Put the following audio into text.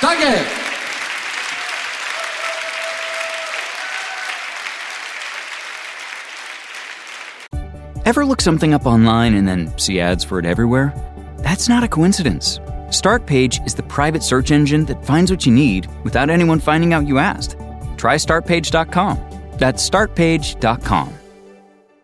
Danke! Ever look something up online and then see ads for it everywhere? That's not a coincidence. Startpage is the private search engine that finds what you need without anyone finding out you asked. Try Startpage.com. That's Startpage.com.